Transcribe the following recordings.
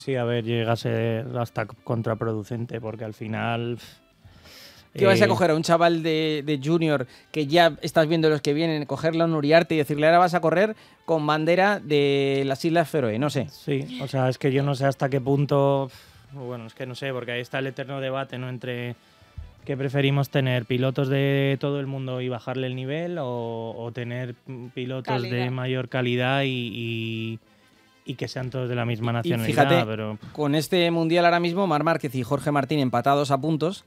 Sí, a ver, llega a ser hasta contraproducente porque al final... ¿Qué vas a coger a un chaval de junior que ya estás viendo los que vienen, cogerlo a un Uriarte y decirle ahora vas a correr con bandera de las Islas Feroe? No sé. Sí, o sea, es que yo no sé hasta qué punto... Bueno, es que no sé, porque ahí está el eterno debate, ¿no? Entre qué preferimos tener, pilotos de todo el mundo y bajarle el nivel o tener pilotos de mayor calidad y que sean todos de la misma nacionalidad. Y fíjate, pero... con este Mundial ahora mismo, Marc Márquez y Jorge Martín empatados a puntos.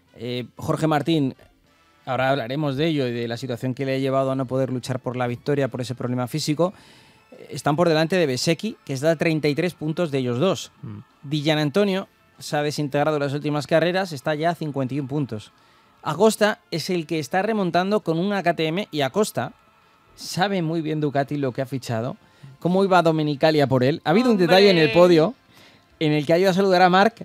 Jorge Martín, ahora hablaremos de ello y de la situación que le ha llevado a no poder luchar por la victoria por ese problema físico. Están por delante de Bezzecchi, que está a 33 puntos de ellos dos. Di Giannantonio se ha desintegrado en las últimas carreras, está ya a 51 puntos. Acosta es el que está remontando con una KTM y Acosta sabe muy bien Ducati lo que ha fichado, cómo iba a Domenicali por él. Ha habido un detalle en el podio en el que ha ido a saludar a Marc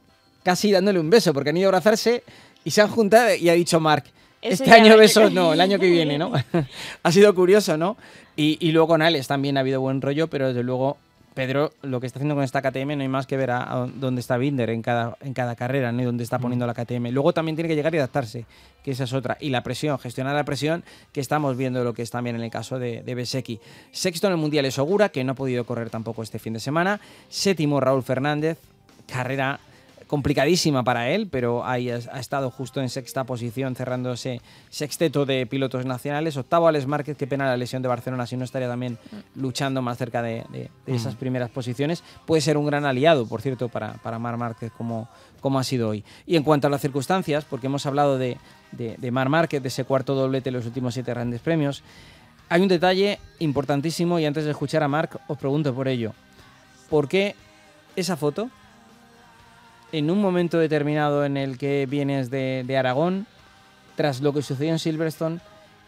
casi dándole un beso, porque han ido a abrazarse y se han juntado y ha dicho Marc, este año besos no, el año que viene, ¿no? Ha sido curioso, ¿no? Y luego con Alex también ha habido buen rollo, pero desde luego Pedro lo que está haciendo con esta KTM no hay más que ver a dónde está Binder en cada carrera, ¿no? Y dónde está poniendo la KTM. Luego también tiene que llegar y adaptarse, que esa es otra. Y la presión, gestionar la presión, que estamos viendo lo que es también en el caso de Bezzecchi. Sexto en el Mundial es Ogura, que no ha podido correr tampoco este fin de semana. Séptimo Raúl Fernández, carrera complicadísima para él, pero ahí ha estado justo en sexta posición, cerrando ese sexteto de pilotos nacionales. Octavo Alex Márquez, qué pena la lesión de Barcelona, si no estaría también luchando más cerca de esas primeras posiciones. Puede ser un gran aliado, por cierto, para Marc Márquez, como ha sido hoy. Y en cuanto a las circunstancias, porque hemos hablado de Marc Márquez, de ese cuarto doblete en los últimos 7 grandes premios, hay un detalle importantísimo, y antes de escuchar a Marc, os pregunto por ello. ¿Por qué esa foto, en un momento determinado en el que vienes de Aragón, tras lo que sucedió en Silverstone,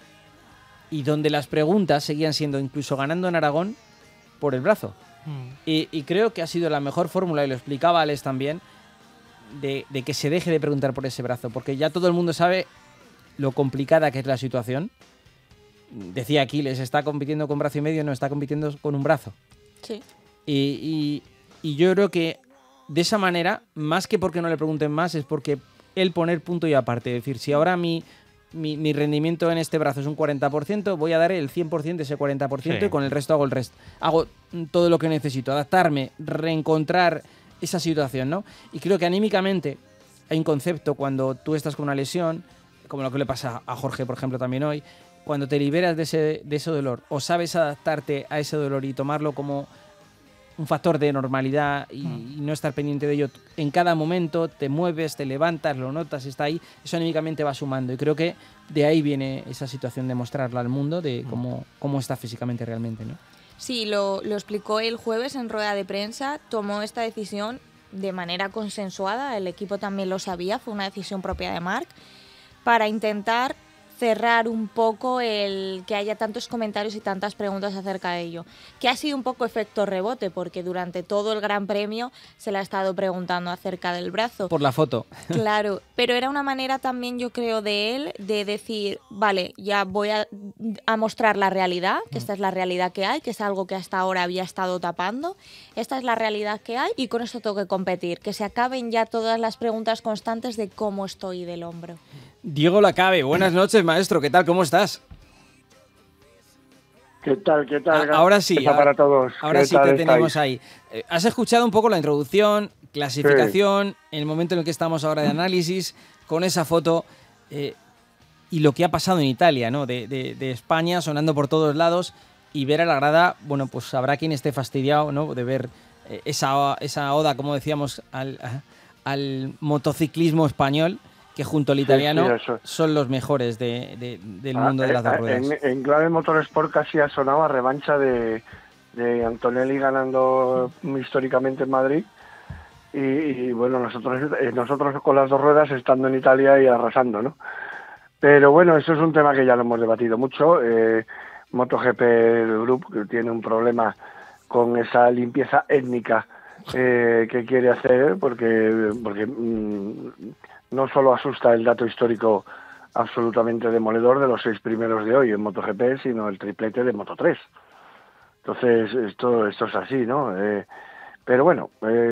y donde las preguntas seguían siendo, incluso ganando en Aragón, por el brazo? Y creo que ha sido la mejor fórmula, y lo explicaba Alex también, de que se deje de preguntar por ese brazo, porque ya todo el mundo sabe lo complicada que es la situación. Decía Aquiles, está compitiendo con brazo y medio, no, está compitiendo con un brazo. Sí. Y yo creo que de esa manera, más que porque no le pregunten más, es porque él poner punto y aparte. Es decir, si ahora mi rendimiento en este brazo es un 40%, voy a dar el 100% de ese 40%, sí, y con el resto hago el resto. Hago todo lo que necesito, adaptarme, reencontrar esa situación, ¿no? Y creo que anímicamente hay un concepto cuando tú estás con una lesión, como lo que le pasa a Jorge, por ejemplo, también hoy, cuando te liberas de ese dolor, o sabes adaptarte a ese dolor y tomarlo como un factor de normalidad y no estar pendiente de ello en cada momento, te mueves, te levantas, lo notas, está ahí, eso anímicamente va sumando, y creo que de ahí viene esa situación de mostrarla al mundo de cómo está físicamente realmente, ¿no? Sí, lo explicó el jueves en rueda de prensa, tomó esta decisión de manera consensuada, el equipo también lo sabía, fue una decisión propia de Marc, para intentar cerrar un poco el que haya tantos comentarios y tantas preguntas acerca de ello, que ha sido un poco efecto rebote, porque durante todo el Gran Premio se le ha estado preguntando acerca del brazo. Por la foto. Claro, pero era una manera también, yo creo, de él de decir, vale, ya voy a mostrar la realidad, que esta es la realidad que hay, que es algo que hasta ahora había estado tapando, esta es la realidad que hay y con esto tengo que competir, que se acaben ya todas las preguntas constantes de cómo estoy del hombro. Diego Lacabe, buenas noches, maestro, ¿qué tal? ¿Cómo estás? ¿Qué tal? ¿Qué tal? Ahora sí, para todos. Ahora sí te tenemos ahí. Has escuchado un poco la introducción, clasificación, sí, en el momento en el que estamos ahora de análisis, con esa foto y lo que ha pasado en Italia, ¿no? De España sonando por todos lados, y ver a la grada, bueno, pues habrá quien esté fastidiado, ¿no?, de ver esa oda, como decíamos, al motociclismo español, que junto al italiano son los mejores del mundo de las dos ruedas. En clave Motorsport casi ha sonado a revancha de Antonelli ganando históricamente en Madrid, y bueno, nosotros con las dos ruedas estando en Italia y arrasando, ¿no? Pero bueno, eso es un tema que ya lo hemos debatido mucho. MotoGP Group, que tiene un problema con esa limpieza étnica que quiere hacer, porque no solo asusta el dato histórico absolutamente demoledor de los 6 primeros de hoy en MotoGP, sino el triplete de Moto3. Entonces, esto es así, ¿no? Pero bueno,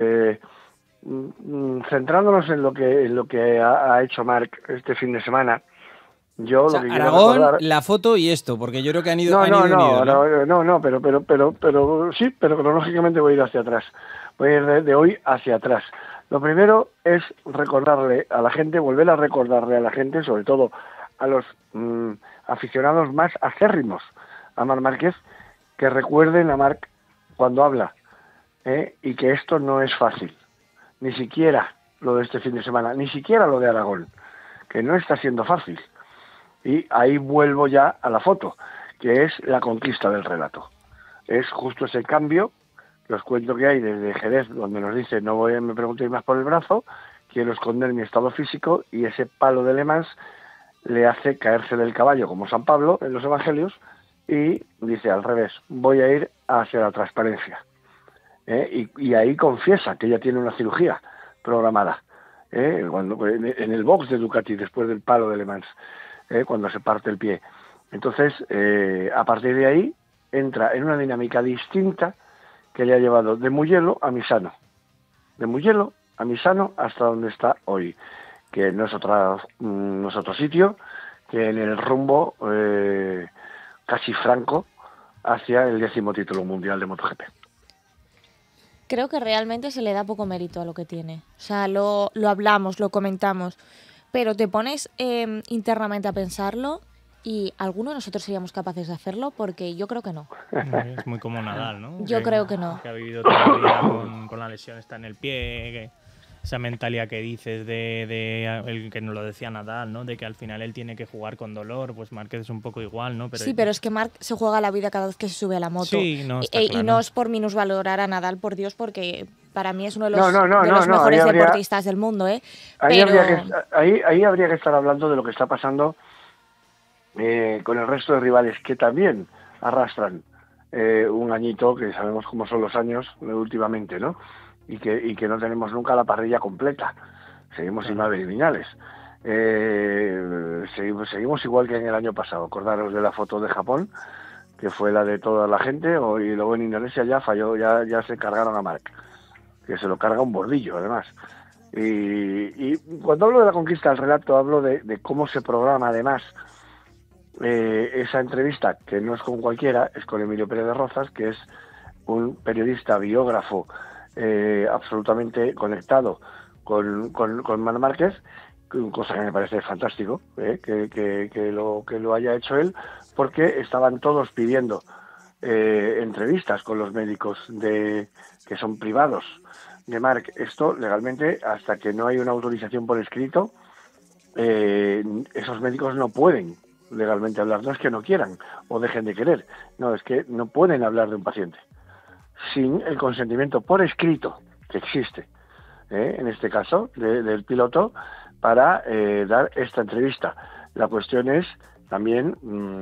centrándonos en lo que ha hecho Marc este fin de semana, yo O sea, lo que quiero Aragón, recordar... la foto y esto, porque yo creo que han ido No, unidos, ¿no? pero sí, pero cronológicamente voy a ir hacia atrás. Voy a ir de hoy hacia atrás. Lo primero es recordarle a la gente, volver a recordarle a la gente, sobre todo a los aficionados más acérrimos a Marc Márquez, que recuerden a Marc cuando habla, y que esto no es fácil. Ni siquiera lo de este fin de semana, ni siquiera lo de Aragón, que no está siendo fácil. Y ahí vuelvo ya a la foto, que es la conquista del relato. Es justo ese cambio que os cuento que hay desde Jerez, donde nos dice no me preguntéis más por el brazo, quiero esconder mi estado físico, y ese palo de Le Mans le hace caerse del caballo como San Pablo en los Evangelios y dice al revés, voy a ir hacia la transparencia. Y ahí confiesa que ya tiene una cirugía programada, cuando en el box de Ducati después del palo de Le Mans, cuando se parte el pie. Entonces, a partir de ahí, entra en una dinámica distinta que le ha llevado de Mugello a Misano. De Mugello a Misano hasta donde está hoy, que no es otro sitio que en el rumbo casi franco hacia el 10º título mundial de MotoGP. Creo que realmente se le da poco mérito a lo que tiene. O sea, lo hablamos, lo comentamos, pero te pones internamente a pensarlo y ¿alguno de nosotros seríamos capaces de hacerlo? Porque yo creo que no. Es muy como Nadal, ¿no? Yo creo que no. Que ha vivido toda la vida con la lesión está en el pie, esa mentalidad que dices de el que nos lo decía Nadal, ¿no? De que al final él tiene que jugar con dolor, pues Márquez es un poco igual, ¿no? Sí, pero es que Marc se juega la vida cada vez que se sube a la moto. Sí, no, está claro. Y no es por minusvalorar a Nadal, por Dios, porque para mí es uno de los, no, mejores deportistas del mundo, ¿eh? Ahí habría que estar hablando de lo que está pasando con el resto de rivales que también arrastran un añito, que sabemos cómo son los años últimamente, ¿no? Y que no tenemos nunca la parrilla completa. Seguimos sin Maverick Viñales. Seguimos igual que en el año pasado. Acordaros de la foto de Japón, que fue la de toda la gente, y luego en Indonesia ya falló, ya se cargaron a Marc, que se lo carga un bordillo además. Y cuando hablo de la conquista del relato, hablo de cómo se programa además esa entrevista, que no es con cualquiera, es con Emilio Pérez de Rozas, que es un periodista biógrafo absolutamente conectado con Marc Márquez, cosa que me parece fantástico, que lo haya hecho él, porque estaban todos pidiendo entrevistas con los médicos que son privados de Marc. Esto legalmente, hasta que no hay una autorización por escrito, esos médicos no pueden legalmente hablar. No es que no quieran o dejen de querer, no, es que no pueden hablar de un paciente sin el consentimiento por escrito que existe, en este caso del piloto, para dar esta entrevista. La cuestión es también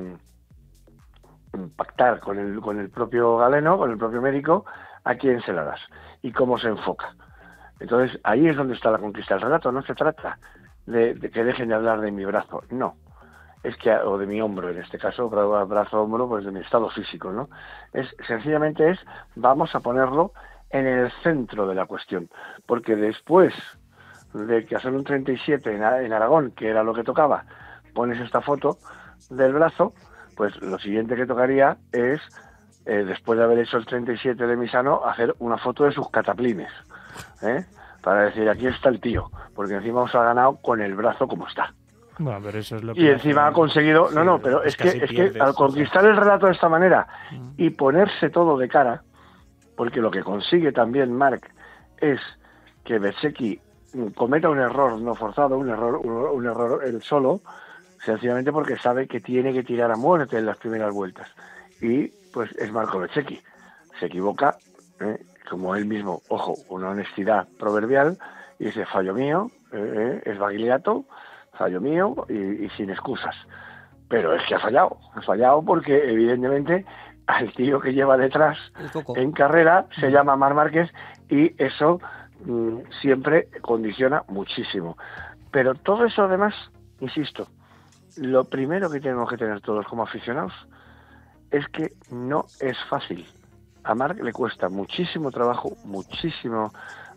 pactar con el propio galeno, con el propio médico, a quién se la das y cómo se enfoca. Entonces ahí es donde está la conquista del relato. No se trata de que dejen de hablar de mi brazo, no, es que, o de mi hombro en este caso, brazo-hombro, pues de mi estado físico, ¿no? Sencillamente vamos a ponerlo en el centro de la cuestión, porque después de que hacer un 37 en Aragón, que era lo que tocaba, pones esta foto del brazo, pues lo siguiente que tocaría es, después de haber hecho el 37 de Misano, hacer una foto de sus cataplines, para decir, aquí está el tío, porque encima os ha ganado con el brazo como está. Bueno, pero eso es lo que y encima ha conseguido... Sí, pero es que al conquistar el relato de esta manera y ponerse todo de cara, porque lo que consigue también Marc es que Bezzecchi cometa un error no forzado, un error él solo, sencillamente porque sabe que tiene que tirar a muerte en las primeras vueltas. Y pues es Marco Bezzecchi. Se equivoca, como él mismo, ojo, una honestidad proverbial, y dice, fallo mío, es Bagliato, fallo mío y sin excusas. Pero es que ha fallado porque evidentemente al tío que lleva detrás en carrera se llama Marc Márquez, y eso siempre condiciona muchísimo. Pero todo eso además, insisto, lo primero que tenemos que tener todos como aficionados es que no es fácil a Marc le cuesta muchísimo trabajo, muchísimo